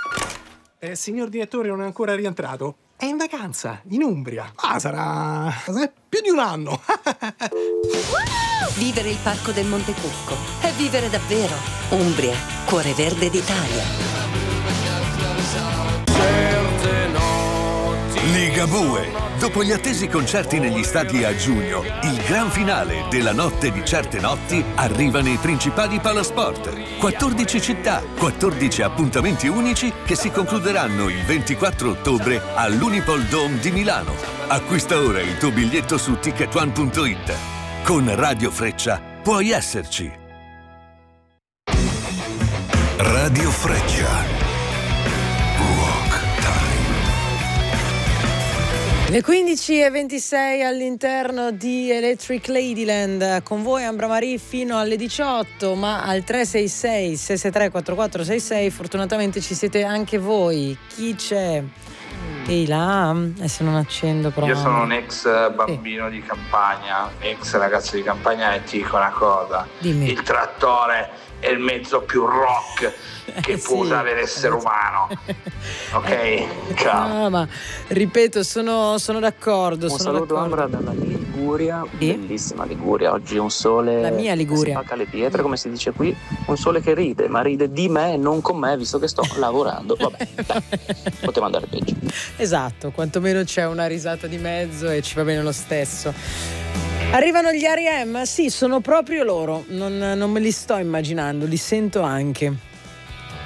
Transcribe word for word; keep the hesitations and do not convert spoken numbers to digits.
Eh, signor direttore, non è ancora rientrato? È in vacanza, in Umbria. Ah, sarà... sarà più di un anno. Vivere il Parco del Monte Cucco è vivere davvero. Umbria, cuore verde d'Italia. Ligabue. Dopo gli attesi concerti negli stadi a giugno, il gran finale della Notte di Certe Notti arriva nei principali palasport. quattordici città, quattordici appuntamenti unici che si concluderanno il ventiquattro ottobre all'Unipol Dome di Milano. Acquista ora il tuo biglietto su ticket one punto it. Con Radio Freccia puoi esserci. Radio Freccia. Le quindici e ventisei all'interno di Electric Ladyland, con voi Ambra Marie fino alle diciotto, ma al tre sei sei sei sei tre quattro quattro sei sei fortunatamente ci siete anche voi. Chi c'è? Ehi là, e se non accendo però. Io sono un ex bambino sì. di campagna, ex ragazzo di campagna, e ti dico una cosa: Dimmi. Il trattore è il mezzo più rock che eh può sì, usare l'essere umano. Ok, eh, ciao. No, ma ripeto, sono, sono d'accordo. Un sono saluto d'accordo. Ambra dalla Liguria, E? bellissima Liguria. Oggi un sole La mia Liguria. che spacca le pietre, come si dice qui. Un sole che ride, ma ride di me e non con me, visto che sto lavorando. Vabbè, dai, poteva andare peggio. Esatto, quantomeno c'è una risata di mezzo e ci va bene lo stesso. Arrivano gli R E M? Sì, sono proprio loro, non, non me li sto immaginando, li sento anche.